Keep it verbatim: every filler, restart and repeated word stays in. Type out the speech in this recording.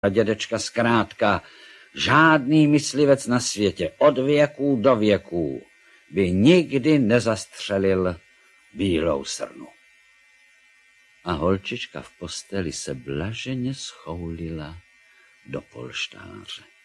A dědečka zkrátka, žádný myslivec na světě od věků do věků by nikdy nezastřelil bílou srnu. A holčička v posteli se blaženě schoulila do polštáře.